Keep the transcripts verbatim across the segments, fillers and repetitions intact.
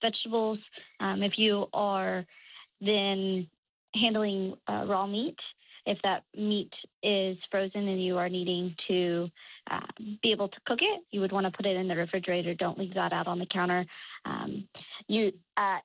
vegetables. Um, if you are then handling uh, raw meat, if that meat is frozen and you are needing to uh, be able to cook it, you would want to put it in the refrigerator. Don't leave that out on the counter. Um, you at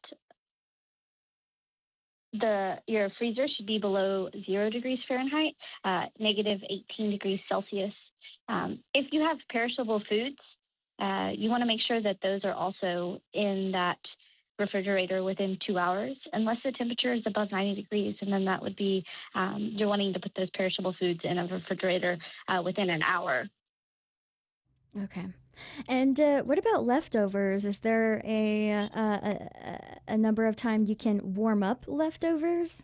the your freezer should be below zero degrees Fahrenheit, uh, negative eighteen degrees Celsius. Um, if you have perishable foods, uh, you want to make sure that those are also in that refrigerator within two hours, unless the temperature is above ninety degrees, and then that would be, um, you're wanting to put those perishable foods in a refrigerator uh, within an hour. Okay. And uh, what about leftovers? Is there a, uh, a a number of times you can warm up leftovers?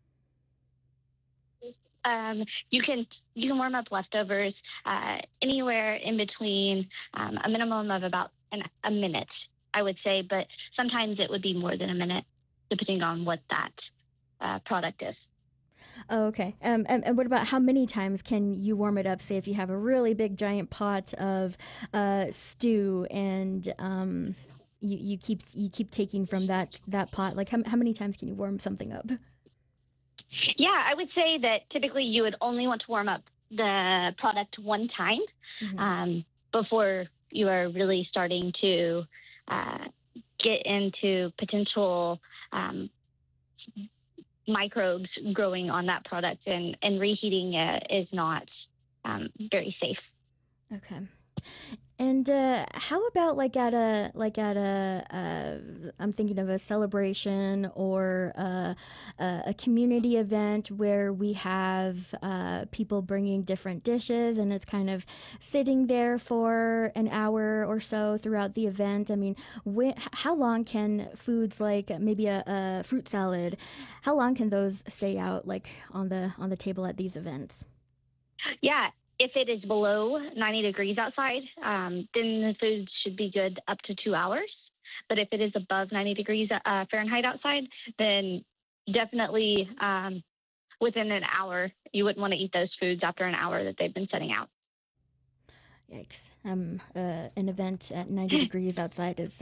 Um, you can you can warm up leftovers uh, anywhere in between um, a minimum of about an, a minute, I would say, but sometimes it would be more than a minute, depending on what that uh, product is. Oh, okay. Um, and, and what about how many times can you warm it up? Say if you have a really big giant pot of uh, stew and um, you, you keep you keep taking from that that pot. Like how, how many times can you warm something up? Yeah, I would say that typically you would only want to warm up the product one time Hmm. um, before you are really starting to uh, get into potential um, microbes growing on that product, and, and reheating it is not um, very safe. Okay. And uh, how about like at a like at a uh, I'm thinking of a celebration or uh, a, a community event where we have uh, people bringing different dishes and it's kind of sitting there for an hour or so throughout the event. I mean, wh- how long can foods like maybe a, a fruit salad, how long can those stay out like on the on the table at these events? Yeah, if it is below ninety degrees outside, um, then the food should be good up to two hours. But if it is above ninety degrees uh, Fahrenheit outside, then definitely um, within an hour, you wouldn't want to eat those foods after an hour that they've been setting out. Yikes. Um, uh, an event at ninety degrees outside is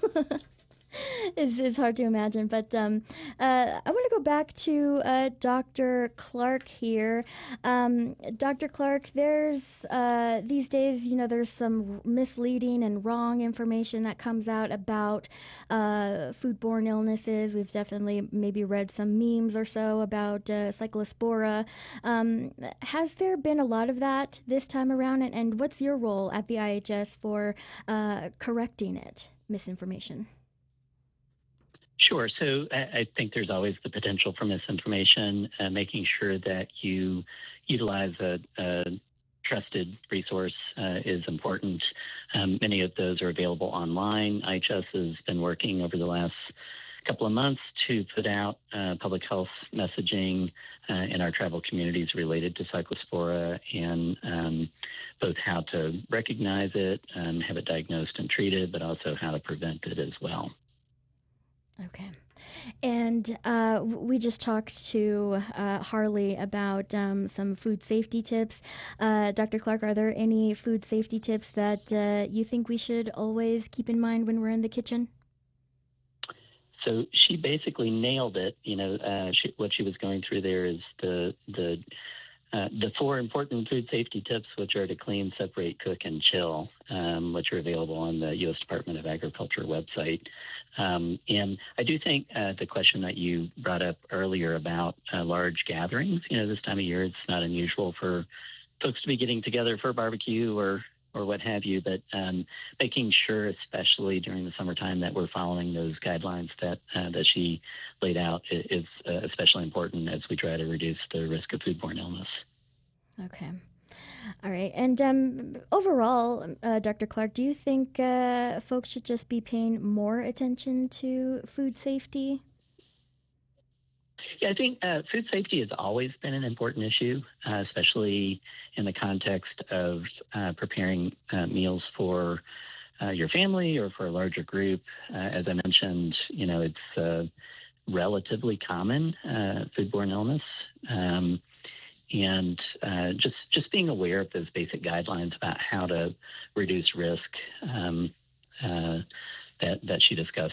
is is hard to imagine. But um, uh, I want to go back to uh, Doctor Clark here. Um, Doctor Clark, there's uh, these days, you know, there's some misleading and wrong information that comes out about uh, foodborne illnesses. We've definitely maybe read some memes or so about uh, cyclospora. Um, has there been a lot of that this time around? And, and what's your role at the I H S for uh, correcting it, misinformation? Sure. So I, I think there's always the potential for misinformation, uh, making sure that you utilize a, a trusted resource uh, is important. Um, many of those are available online. I H S has been working over the last couple of months to put out uh, public health messaging uh, in our tribal communities related to cyclospora, and um, both how to recognize it, um, have it diagnosed and treated, but also how to prevent it as well. Okay. And uh, we just talked to uh, Harley about um, some food safety tips. Uh, Doctor Clark, are there any food safety tips that uh, you think we should always keep in mind when we're in the kitchen? So she basically nailed it. You know, uh, she, what she was going through there is the the uh, the four important food safety tips, which are to clean, separate, cook, and chill, um, which are available on the U S Department of Agriculture website. Um, and I do think uh, the question that you brought up earlier about uh, large gatherings, you know, this time of year, it's not unusual for folks to be getting together for a barbecue or or what have you, but um, making sure, especially during the summertime, that we're following those guidelines that uh, that she laid out is uh, especially important as we try to reduce the risk of foodborne illness. Okay. All right. And um, overall, uh, Doctor Clark, do you think uh, folks should just be paying more attention to food safety? Yeah, I think uh, food safety has always been an important issue, uh, especially in the context of uh, preparing uh, meals for uh, your family or for a larger group. Uh, as I mentioned, you know, it's uh, relatively common uh, foodborne illness, um, and uh, just just being aware of those basic guidelines about how to reduce risk. Um, uh, that, that she discussed